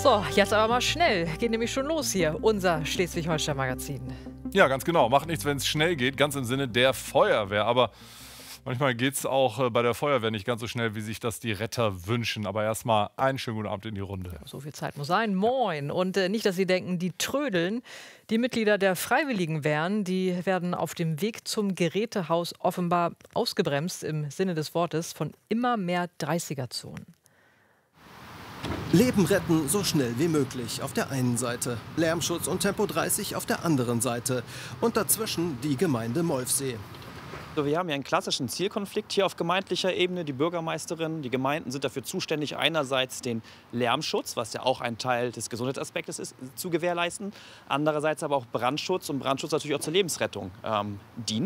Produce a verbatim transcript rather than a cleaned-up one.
So, jetzt aber mal schnell. Geht nämlich schon los hier, unser Schleswig-Holstein-Magazin. Ja, ganz genau. Macht nichts, wenn es schnell geht, ganz im Sinne der Feuerwehr. Aber manchmal geht es auch äh, bei der Feuerwehr nicht ganz so schnell, wie sich das die Retter wünschen. Aber erstmal einen schönen guten Abend in die Runde. So viel Zeit muss sein. Moin. Und äh, nicht, dass Sie denken, die trödeln. Die Mitglieder der Freiwilligenwehren, die werden auf dem Weg zum Gerätehaus offenbar ausgebremst, im Sinne des Wortes, von immer mehr dreißiger-Zonen. Leben retten so schnell wie möglich auf der einen Seite, Lärmschutz und Tempo dreißig auf der anderen Seite und dazwischen die Gemeinde Molfsee. Wir haben ja einen klassischen Zielkonflikt hier auf gemeindlicher Ebene. Die Bürgermeisterin, die Gemeinden sind dafür zuständig, einerseits den Lärmschutz, was ja auch ein Teil des Gesundheitsaspektes ist, zu gewährleisten, andererseits aber auch Brandschutz und Brandschutz natürlich auch zur Lebensrettung ähm, dient.